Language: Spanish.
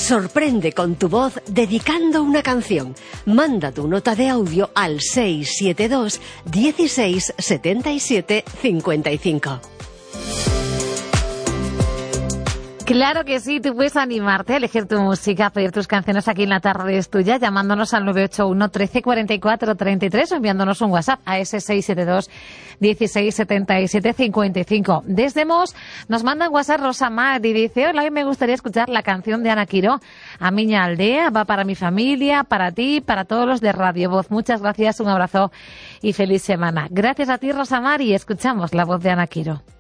Sorprende con tu voz dedicando una canción. Manda tu nota de audio al 672 16 77 55. Claro que sí, tú puedes animarte a elegir tu música, a pedir tus canciones aquí en La Tarde es Tuya, llamándonos al 981 13 44 33 o enviándonos un WhatsApp a ese 672 16 77 55. Desde Mos nos mandan WhatsApp Rosa Mar y dice: hola, hoy me gustaría escuchar la canción de Ana Quiró, A Miña Aldea, va para mi familia, para ti, para todos los de Radio Voz. Muchas gracias, un abrazo y feliz semana. Gracias a ti, Rosa Mar, y escuchamos la voz de Ana Quiró.